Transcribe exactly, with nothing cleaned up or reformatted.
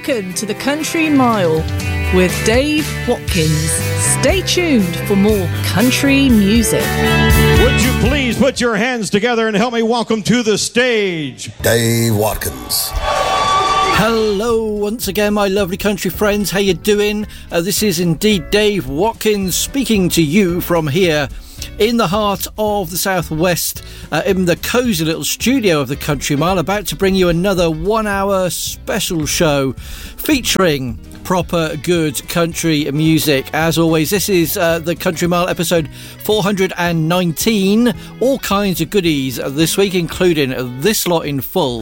Welcome to the Country Mile with Dave Watkins. Stay tuned for more country music. Would you please put your hands together and help me welcome to the stage Dave Watkins. Hello once again, my lovely country friends. How you doing? Uh, this is indeed Dave Watkins speaking to you from here in the heart of the southwest, uh, in the cosy little studio of the Country Mile, about to bring you another one hour special show featuring proper good country music. As always, this is uh, the Country Mile episode four hundred nineteen. All kinds of goodies this week, including this lot in full.